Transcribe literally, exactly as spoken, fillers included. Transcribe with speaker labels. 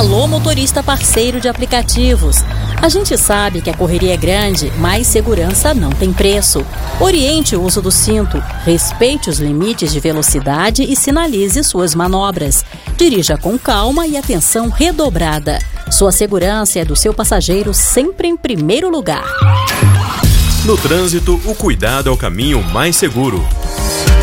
Speaker 1: Alô, motorista parceiro de aplicativos. A gente sabe que a correria é grande, mas segurança não tem preço. Oriente o uso do cinto, respeite os limites de velocidade e sinalize suas manobras. Dirija com calma e atenção redobrada. Sua segurança é do seu passageiro sempre em primeiro lugar.
Speaker 2: No trânsito, o cuidado é o caminho mais seguro.